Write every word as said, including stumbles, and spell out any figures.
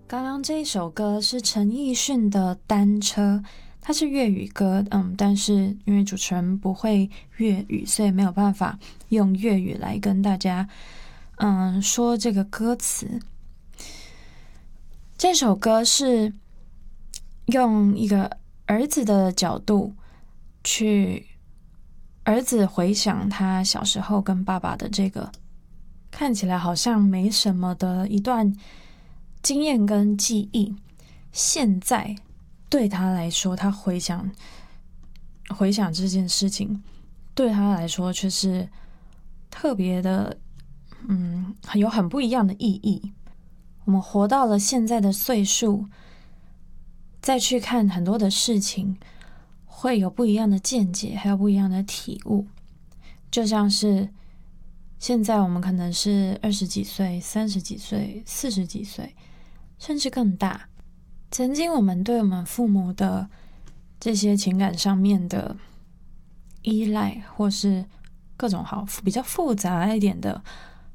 刚刚这一首歌是陈奕迅的《单车》，它是粤语歌，嗯，但是因为主持人不会粤语，所以没有办法用粤语来跟大家，嗯，说这个歌词。这首歌是用一个儿子的角度去，儿子回想他小时候跟爸爸的这个看起来好像没什么的一段经验跟记忆，现在对他来说，他回想回想这件事情，对他来说却是特别的，嗯，有很不一样的意义。我们活到了现在的岁数，再去看很多的事情，会有不一样的见解，还有不一样的体悟。就像是现在我们可能是二十几岁、三十几岁、四十几岁，甚至更大。曾经我们对我们父母的这些情感上面的依赖，或是各种好比较复杂一点的